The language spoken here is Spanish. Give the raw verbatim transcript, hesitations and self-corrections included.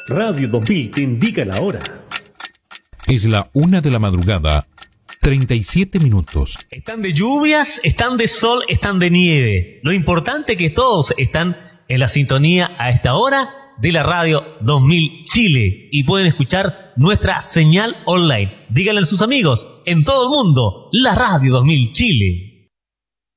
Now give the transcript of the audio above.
Radio dos mil te indica la hora. Es la una de la madrugada, treinta y siete minutos. Están de lluvias, están de sol, están de nieve. Lo importante es que todos están en la sintonía a esta hora de la Radio dos mil Chile y pueden escuchar nuestra señal online. Díganle a sus amigos en todo el mundo, la Radio dos mil Chile.